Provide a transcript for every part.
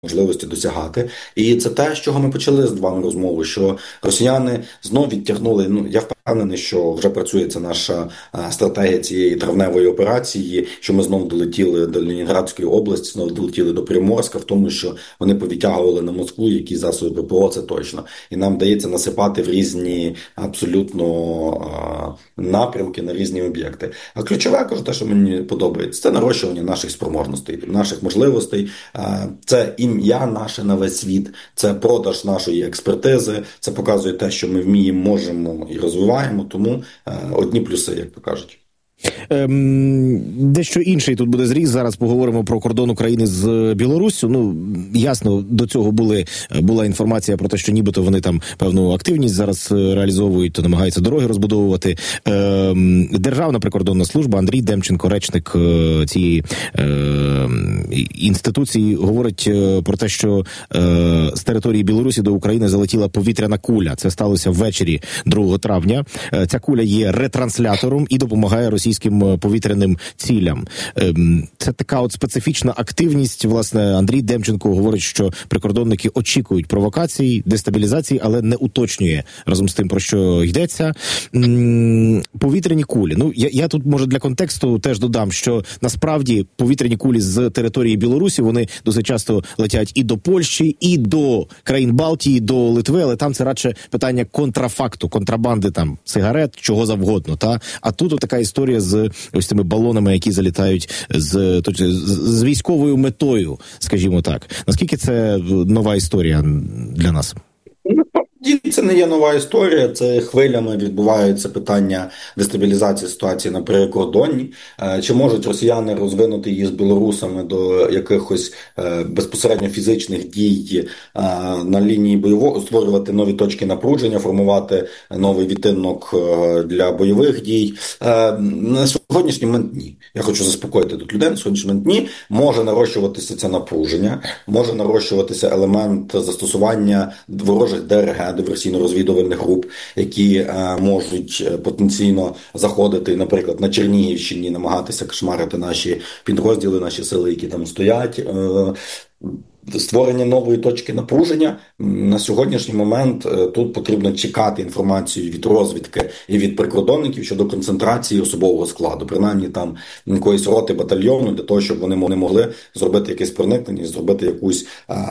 можливості досягати. І це те, з чого ми почали з вами розмову, що росіяни знов відтягнули, я впевнений, що вже працює ця наша стратегія цієї травневої операції, що ми знов долетіли до Ленінградської області, знов долетіли до Приморська, в тому, що вони повідтягували на Москву, які засоби ППО, це точно. І нам вдається насипати в різні абсолютно напрямки на різні об'єкти. А ключове, кажу, те, що мені подобається, це нарощування наших спроможностей, наших можливостей, це ім'я наше на весь світ, це продаж нашої експертизи, це показує те, що ми вміємо, можемо і розвиваємо, тому одні плюси, як то кажуть. Дещо інший тут буде зріз. Зараз поговоримо про кордон України з Білоруссю. Ясно, до цього була інформація про те, що нібито вони там певну активність зараз реалізовують, то намагаються дороги розбудовувати. Державна прикордонна служба, Андрій Демченко, речник цієї інституції, говорить про те, що з території Білорусі до України залетіла повітряна куля. Це сталося ввечері 2 травня. Ця куля є ретранслятором і допомагає російським повітряним цілям. Це така от специфічна активність. Власне, Андрій Демченко говорить, що прикордонники очікують провокацій, дестабілізації, але не уточнює разом з тим, про що йдеться. Повітряні кулі. Я тут, може, для контексту теж додам, що насправді повітряні кулі з території Білорусі, вони досить часто летять і до Польщі, і до країн Балтії, до Литви, але там це радше питання контрафакту, контрабанди там сигарет, чого завгодно. А тут така історія з ось цими балонами, які залітають з військовою метою, скажімо так. Наскільки це нова історія для нас? Це не є нова історія, це хвилями відбуваються питання дестабілізації ситуації на прикордонні. Чи можуть росіяни розвинути її з білорусами до якихось безпосередньо фізичних дій на лінії бойового, створювати нові точки напруження, формувати новий відтинок для бойових дій? На сьогоднішній момент ні. Я хочу заспокоїти тут людей, на сьогоднішній момент ні. Може нарощуватися це напруження, може нарощуватися елемент застосування ворожих ДРГ, диверсійно-розвідувальних груп, які можуть потенційно заходити, наприклад, на Чернігівщині, намагатися кошмарити наші підрозділи, наші сили, які там стоять. Створення нової точки напруження. На сьогоднішній момент тут потрібно чекати інформацію від розвідки і від прикордонників щодо концентрації особового складу, принаймні там якоїсь роти, батальйону, для того, щоб вони могли зробити якесь проникнення, зробити якусь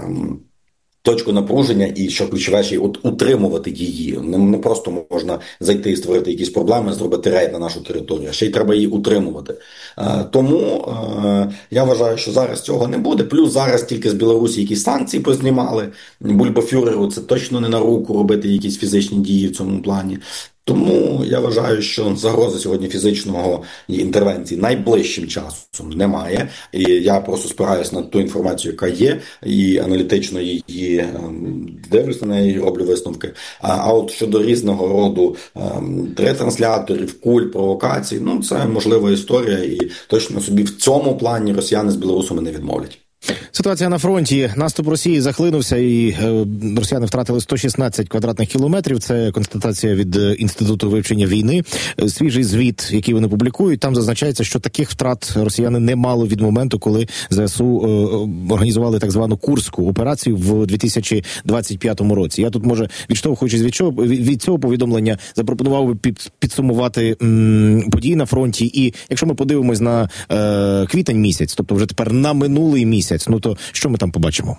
точку напруження і, що ключове, ще й утримувати її. Не просто можна зайти і створити якісь проблеми, зробити рейд на нашу територію, а ще й треба її утримувати. Тому я вважаю, що зараз цього не буде. Плюс зараз тільки з Білорусі якісь санкції познімали. Бульбафюреру це точно не на руку робити якісь фізичні дії в цьому плані. Тому я вважаю, що загрози сьогодні фізичного інтервенції найближчим часом немає. І я просто спираюся на ту інформацію, яка є, і аналітично її дивлюсь на неї, роблю висновки. А от щодо різного роду ретрансляторів, куль, провокацій, це можлива історія, і точно собі в цьому плані росіяни з білорусами не відмовлять. Ситуація на фронті. Наступ Росії захлинувся, і росіяни втратили 116 квадратних кілометрів. Це констатація від Інституту вивчення війни. Свіжий звіт, який вони публікують, там зазначається, що таких втрат росіяни не мало від моменту, коли ЗСУ організували так звану Курську операцію в 2025 році. Я тут, може, відштовхуючись від цього повідомлення, запропонував би підсумувати події на фронті. І якщо ми подивимось на квітень місяць, тобто вже тепер на минулий місяць, то що ми там побачимо?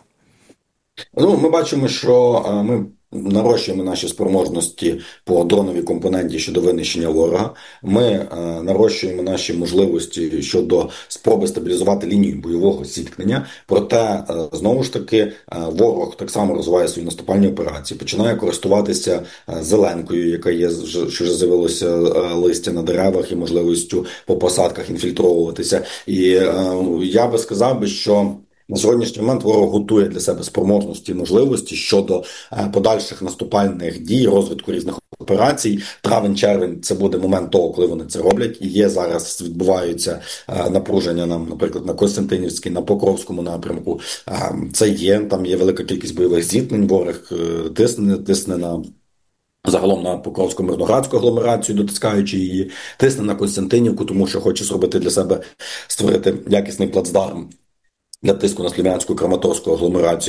Ми бачимо, що ми нарощуємо наші спроможності по дроновій компоненті щодо винищення ворога. Ми нарощуємо наші можливості щодо спроби стабілізувати лінію бойового зіткнення. Проте, знову ж таки, ворог так само розвиває свої наступальні операції, починає користуватися зеленкою, яка є, що вже з'явилося листя на деревах і можливістю по посадках інфільтровуватися. І я би сказав, що на сьогоднішній момент ворог готує для себе спроможності і можливості щодо подальших наступальних дій, розвитку різних операцій. Травень-червень – це буде момент того, коли вони це роблять. І є зараз, відбуваються напруження нам, наприклад, на Костянтинівській, на Покровському напрямку. Це є, там є велика кількість бойових зіткнень, ворог тисне на загалом на Покровську Мирноградську агломерацію, дотискаючи її, тисне на Костянтинівку, тому що хоче зробити для себе, створити якісний плацдарм для тиску на Слов'янську Краматорську агломерацію.